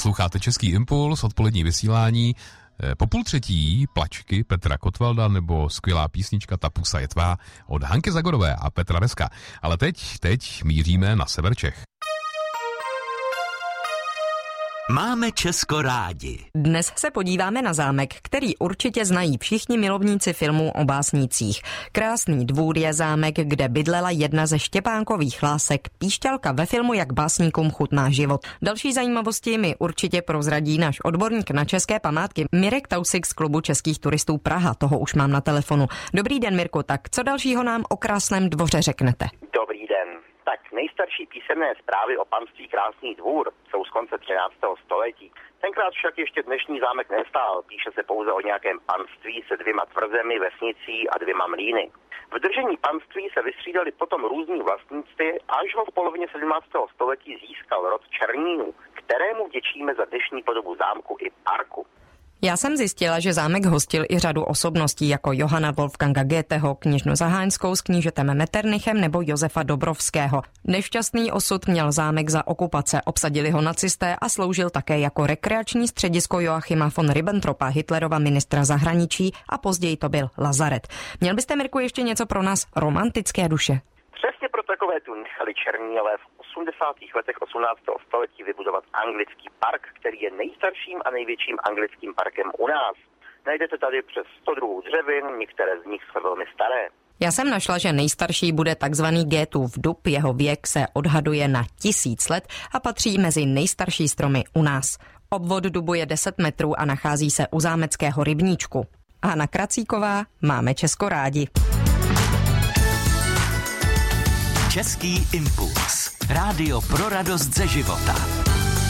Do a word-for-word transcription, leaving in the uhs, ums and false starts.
Posloucháte Český impuls, odpolední vysílání. Po půl třetí Plačky Petra Kotvalda nebo skvělá písnička Ta pusa je tvá od Hanky Zagorové a Petra Veska. Ale teď, teď míříme na sever Čech. Máme Česko rádi. Dnes se podíváme na zámek, který určitě znají všichni milovníci filmů o básnících. Krásný dvůr je zámek, kde bydlela jedna ze Štěpánkových lásek, píšťalka ve filmu Jak básníkům chutná život. Další zajímavosti mi určitě prozradí náš odborník na české památky Mirek Tausik z klubu českých turistů Praha. Toho už mám na telefonu. Dobrý den, Mirku, tak co dalšího nám o krásném dvoře řeknete? Dobrý den. Tak nejstarší písemné zprávy o panství Krásný dvůr jsou z konce třináctého století. Tenkrát však ještě dnešní zámek nestál, píše se pouze o nějakém panství se dvěma tvrzemi, vesnicí a dvěma mlýny. V držení panství se vystřídali potom různí vlastníci, až ho v polovině sedmnáctého století získal rod Černínů, kterému vděčíme za dnešní podobu zámku i parku. Já jsem zjistila, že zámek hostil i řadu osobností jako Johana Wolfganga Goetheho, kněžnu Zaháňskou s knížetem Metternichem nebo Josefa Dobrovského. Nešťastný osud měl zámek za okupace, obsadili ho nacisté a sloužil také jako rekreační středisko Joachima von Ribbentropa, Hitlerova ministra zahraničí, a později to byl lazaret. Měl byste, Mirku, ještě něco pro nás romantické duše? Přesně pro takové tu nechali Černilé v osmdesátých letech osmnáctého století vybudovat anglický park, který je nejstarším a největším anglickým parkem u nás. Najdete tady přes sto druhů dřevin, některé z nich jsou velmi staré. Já jsem našla, že nejstarší bude takzvaný Goethův dub, jeho věk se odhaduje na tisíc let a patří mezi nejstarší stromy u nás. Obvod dubu je deset metrů a nachází se u zámeckého rybníčku. Hana Kracíková, máme Česko rádi. Český impuls. Rádio pro radost ze života.